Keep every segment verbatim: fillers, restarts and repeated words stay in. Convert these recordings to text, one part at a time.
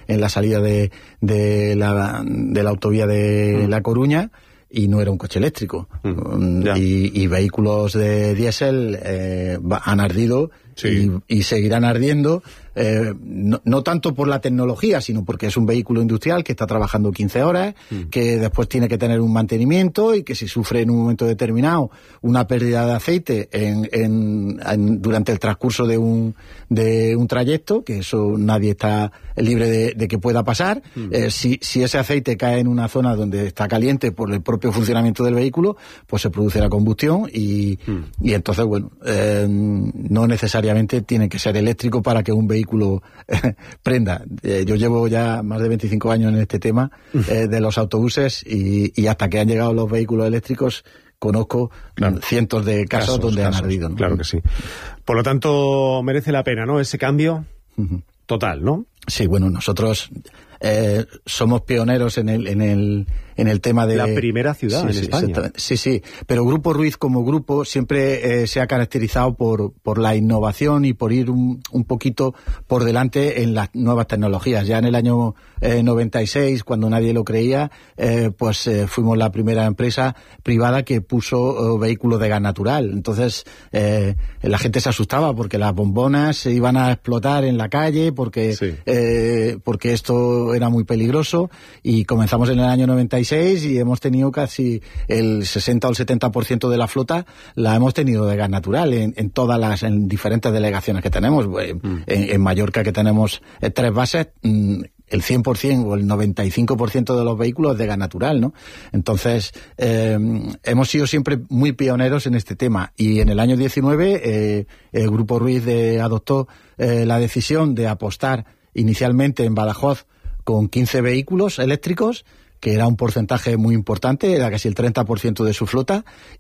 en la salida de, de, la, de la autovía de mm. La Coruña, y no era un coche eléctrico. Mm, y, y vehículos de diésel eh, han ardido sí. y, y seguirán ardiendo, eh, no, no tanto por la tecnología, sino porque es un vehículo industrial que está trabajando quince horas, mm. que después tiene que tener un mantenimiento, y que si sufre en un momento determinado una pérdida de aceite en, en, en, durante el transcurso de un, de un trayecto, que eso nadie está libre de, de que pueda pasar, mm. eh, si, si ese aceite cae en una zona donde está caliente por el propio funcionamiento del vehículo, pues se produce la combustión y, mm. y entonces, bueno, eh, no necesariamente tiene que ser eléctrico para que un vehículo eh, prenda. Eh, yo llevo ya más de veinticinco años en este tema eh, de los autobuses, y, y hasta que han llegado los vehículos eléctricos conozco claro. cientos de casos, casos donde casos, han ardido, ¿no? Claro que sí. Por lo tanto, merece la pena, ¿no?, ese cambio uh-huh. total, ¿no? Sí, bueno, nosotros eh, somos pioneros en el, en el en el tema de... La primera ciudad sí, en sí, España. Sí, sí, pero Grupo Ruiz como grupo siempre eh, se ha caracterizado por, por la innovación y por ir un, un poquito por delante en las nuevas tecnologías. Ya en el año eh, noventa y seis, cuando nadie lo creía, eh, pues eh, fuimos la primera empresa privada que puso eh, vehículos de gas natural. Entonces eh, la gente se asustaba porque las bombonas se iban a explotar en la calle, porque, sí. eh, porque esto era muy peligroso, y comenzamos en el año noventa y seis y hemos tenido casi el sesenta o el setenta por ciento de la flota la hemos tenido de gas natural en, en todas las en diferentes delegaciones que tenemos. Mm. En, en Mallorca, que tenemos eh, tres bases, mm, el cien por ciento o el noventa y cinco por ciento de los vehículos es de gas natural, ¿no? Entonces, eh, hemos sido siempre muy pioneros en este tema, y en el año diecinueve eh, el Grupo Ruiz de, adoptó eh, la decisión de apostar inicialmente en Badajoz con quince vehículos eléctricos, que era un porcentaje muy importante, era casi el treinta por ciento de su flota,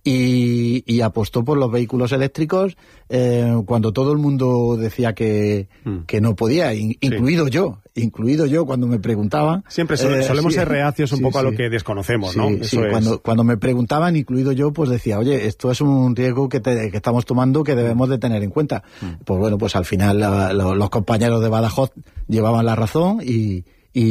y, y apostó por los vehículos eléctricos eh, cuando todo el mundo decía que, mm. que no podía, in, incluido sí. yo, incluido yo cuando me preguntaban. Siempre sol, eh, solemos sí, ser reacios un sí, poco sí. a lo que desconocemos, sí, ¿no? Sí, Eso es. cuando, cuando me preguntaban, incluido yo, pues decía, oye, esto es un riesgo que, te, que estamos tomando, que debemos de tener en cuenta. Mm. Pues bueno, pues al final la, la, los compañeros de Badajoz llevaban la razón, y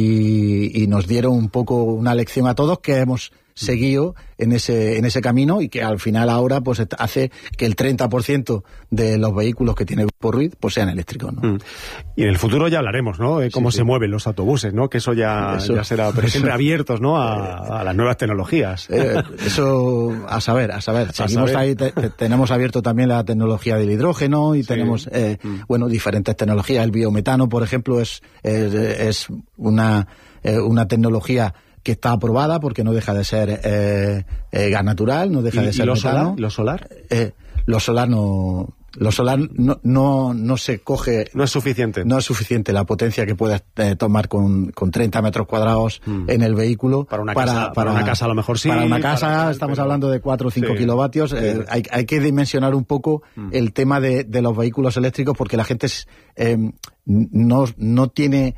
Y, y nos dieron un poco una lección a todos, que hemos seguido en ese en ese camino, y que al final ahora pues hace que el treinta por ciento de los vehículos que tiene Grupo Ruiz pues sean eléctricos, ¿no? Mm. Y en el futuro ya hablaremos, ¿no?, de cómo sí, se sí. mueven los autobuses, ¿no?, que eso ya, eso, ya será, pero siempre abiertos, ¿no?, a, a las nuevas tecnologías. Eh, eso a saber, a saber. Seguimos a saber. ahí, te, te, tenemos abierto también la tecnología del hidrógeno, y sí. tenemos, eh, mm. bueno, diferentes tecnologías. El biometano, por ejemplo, es, es, es una, eh, una tecnología que está aprobada, porque no deja de ser eh, eh, gas natural, no deja ¿Y, de ser ¿y lo metano. solar? ¿Lo solar? Eh, lo solar no... Lo solar no, no, no se coge... No es suficiente. No es suficiente la potencia que puedes eh, tomar con, con treinta metros cuadrados mm. en el vehículo. Para una, para, casa, para, para una casa a lo mejor sí. Para una casa para, estamos pero, hablando de cuatro o cinco sí, kilovatios. Sí. Eh, hay, hay que dimensionar un poco mm. el tema de, de los vehículos eléctricos, porque la gente es, eh, no, no tiene...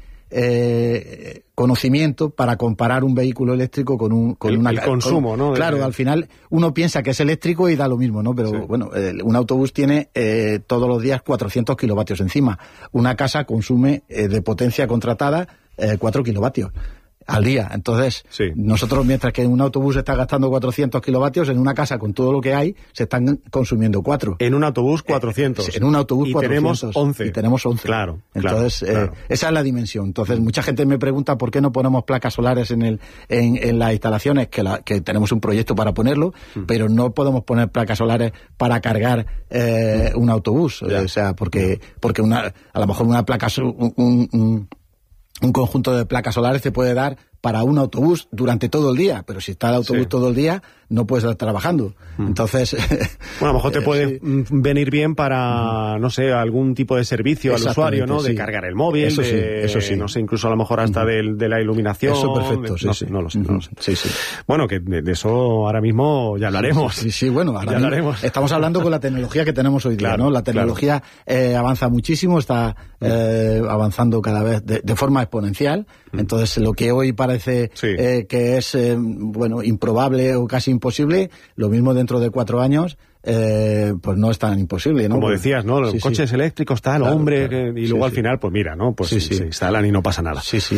Eh, conocimiento para comparar un vehículo eléctrico con un con el, una el consumo, con, ¿no? Claro, de... al final uno piensa que es eléctrico y da lo mismo, ¿no? Pero sí. bueno, eh, un autobús tiene eh, todos los días cuatrocientos kilovatios encima. Una casa consume eh, de potencia contratada eh, cuatro kilovatios al día. Entonces, sí. nosotros, mientras que en un autobús está gastando cuatrocientos kilovatios, en una casa con todo lo que hay se están consumiendo cuatro. En un autobús cuatrocientos. Eh, en un autobús y cuatrocientos. Tenemos once. Y tenemos once. Claro. Entonces, claro, eh, claro. esa es la dimensión. Entonces, mucha gente me pregunta por qué no ponemos placas solares en el en, en las instalaciones, que, la, que tenemos un proyecto para ponerlo, mm. pero no podemos poner placas solares para cargar eh, mm. un autobús. Ya. O sea, porque porque una a lo mejor una placa un, un, un, un conjunto de placas solares te puede dar para un autobús durante todo el día, pero si está el autobús sí. todo el día, no puedes estar trabajando. Mm. Entonces... Bueno, a lo mejor te puede sí. venir bien para, no sé, algún tipo de servicio al usuario, ¿no? Sí. De cargar el móvil, eso sí, de, eso sí. no sé, incluso a lo mejor hasta mm. de, de la iluminación. Eso perfecto, de, sí, no, sí. No lo sé, no lo sé. Sí, sí. Bueno, que de, de eso ahora mismo ya hablaremos. Sí, sí, bueno, ahora ya hablaremos. Estamos hablando con la tecnología que tenemos hoy día, claro, ¿no? La tecnología claro. eh, avanza muchísimo, está eh, avanzando cada vez de, de forma exponencial. Mm. Entonces, lo que hoy parece... Sí. Eh, que es, eh, bueno, improbable o casi imposible, lo mismo dentro de cuatro años, eh, pues no es tan imposible, ¿no? Como decías, ¿no? Los sí, coches sí. eléctricos, tal, claro, hombre, claro. que, y luego sí, al final, pues mira, ¿no? Pues sí, sí, sí. se instalan y no pasa nada. Sí, sí.